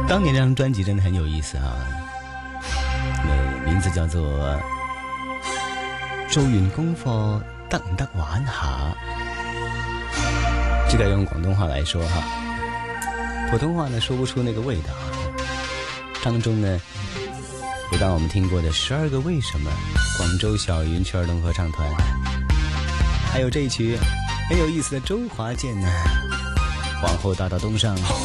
当年那张专辑真的很有意思啊，名字叫做做完功課得唔得玩下，这个用广东话来说哈，普通话呢说不出那个味道。当中呢有让我们听过的12个为什么，广州小云曲儿童合唱团，还有这一曲很有意思的周华健呢，皇后大道东上。